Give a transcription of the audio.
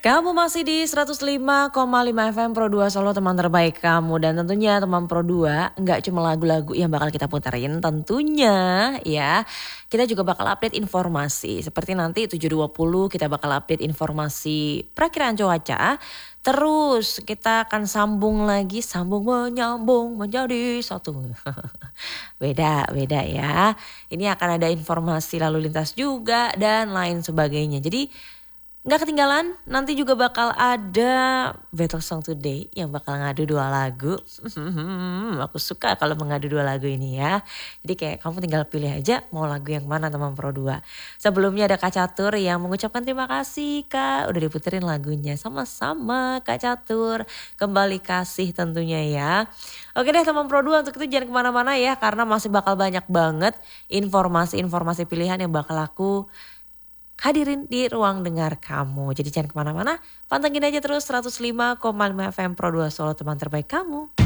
Kamu masih di 105,5 FM Pro 2 Solo, teman terbaik kamu. Dan tentunya teman Pro 2 nggak cuma lagu-lagu yang bakal kita puterin, tentunya ya kita juga bakal update informasi. Seperti nanti 7.20 kita bakal update informasi perakiraan cuaca. Terus kita akan sambung lagi, sambung menyambung menjadi satu. Beda ya. Ini akan ada informasi lalu lintas juga dan lain sebagainya. Jadi nggak ketinggalan, nanti juga bakal ada Battle Song Today yang bakal ngadu 2 lagu. Aku suka kalau mengadu 2 lagu ini ya. Jadi kayak kamu tinggal pilih aja mau lagu yang mana teman Pro 2. Sebelumnya ada Kak Catur yang mengucapkan terima kasih Kak. Udah diputerin lagunya, sama-sama Kak Catur. Kembali kasih tentunya ya. Oke deh teman Pro 2, untuk itu jangan kemana-mana ya. Karena masih bakal banyak banget informasi-informasi pilihan yang bakal aku hadirin di ruang dengar kamu. Jadi jangan kemana-mana, pantengin aja terus 105,5 FM Pro 2 Solo, teman terbaik kamu.